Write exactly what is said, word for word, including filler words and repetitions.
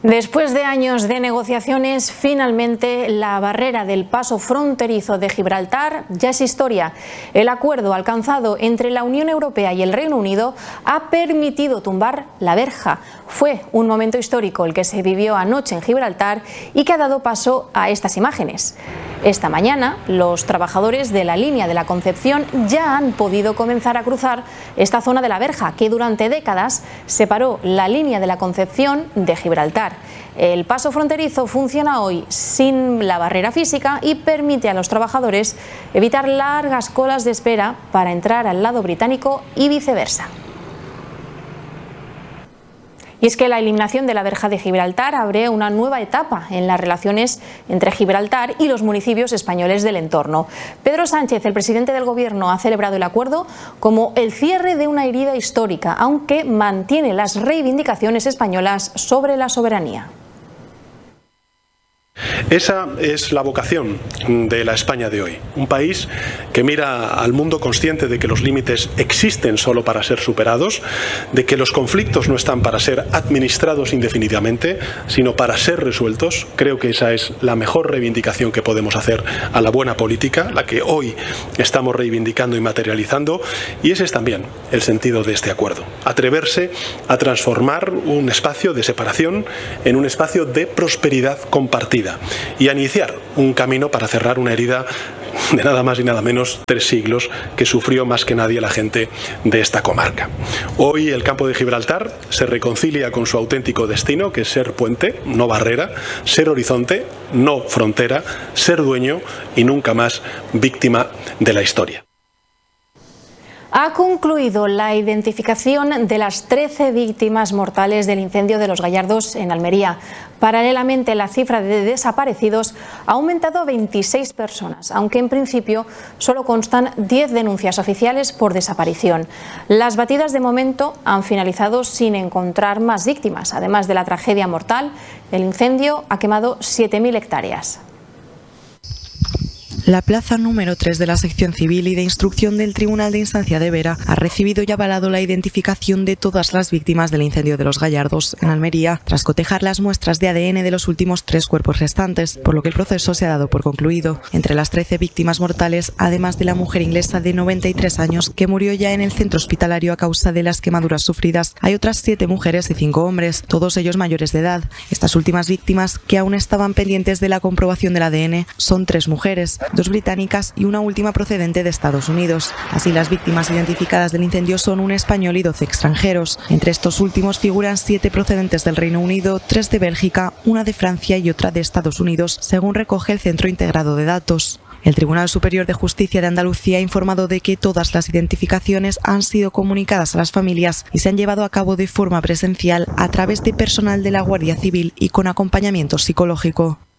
Después de años de negociaciones, finalmente la barrera del paso fronterizo de Gibraltar ya es historia. El acuerdo alcanzado entre la Unión Europea y el Reino Unido ha permitido tumbar la verja. Fue un momento histórico el que se vivió anoche en Gibraltar y que ha dado paso a estas imágenes. Esta mañana, los trabajadores de la línea de la Concepción ya han podido comenzar a cruzar esta zona de la verja que durante décadas separó la línea de la Concepción de Gibraltar. El paso fronterizo funciona hoy sin la barrera física y permite a los trabajadores evitar largas colas de espera para entrar al lado británico y viceversa. Y es que la eliminación de la verja de Gibraltar abre una nueva etapa en las relaciones entre Gibraltar y los municipios españoles del entorno. Pedro Sánchez, el presidente del Gobierno, ha celebrado el acuerdo como el cierre de una herida histórica, aunque mantiene las reivindicaciones españolas sobre la soberanía. Esa es la vocación de la España de hoy. Un país que mira al mundo consciente de que los límites existen solo para ser superados, de que los conflictos no están para ser administrados indefinidamente, sino para ser resueltos. Creo que esa es la mejor reivindicación que podemos hacer a la buena política, la que hoy estamos reivindicando y materializando, y ese es también el sentido de este acuerdo. Atreverse a transformar un espacio de separación en un espacio de prosperidad compartida y a iniciar un camino para cerrar una herida de nada más y nada menos tres siglos que sufrió más que nadie la gente de esta comarca. Hoy el campo de Gibraltar se reconcilia con su auténtico destino, que es ser puente, no barrera, ser horizonte, no frontera, ser dueño y nunca más víctima de la historia. Ha concluido la identificación de las trece víctimas mortales del incendio de Los Gallardos en Almería. Paralelamente, la cifra de desaparecidos ha aumentado a veintiséis personas, aunque en principio solo constan diez denuncias oficiales por desaparición. Las batidas de momento han finalizado sin encontrar más víctimas. Además de la tragedia mortal, el incendio ha quemado siete mil hectáreas. La plaza número tres de la sección civil y de instrucción del Tribunal de Instancia de Vera ha recibido y avalado la identificación de todas las víctimas del incendio de Los Gallardos en Almería, tras cotejar las muestras de A D N de los últimos tres cuerpos restantes, por lo que el proceso se ha dado por concluido. Entre las trece víctimas mortales, además de la mujer inglesa de noventa y tres años que murió ya en el centro hospitalario a causa de las quemaduras sufridas, hay otras siete mujeres y cinco hombres, todos ellos mayores de edad. Estas últimas víctimas, que aún estaban pendientes de la comprobación del A D N, son tres mujeres, dos británicas y una última procedente de Estados Unidos. Así, las víctimas identificadas del incendio son un español y doce extranjeros. Entre estos últimos figuran siete procedentes del Reino Unido, tres de Bélgica, una de Francia y otra de Estados Unidos, según recoge el Centro Integrado de Datos. El Tribunal Superior de Justicia de Andalucía ha informado de que todas las identificaciones han sido comunicadas a las familias y se han llevado a cabo de forma presencial a través de personal de la Guardia Civil y con acompañamiento psicológico.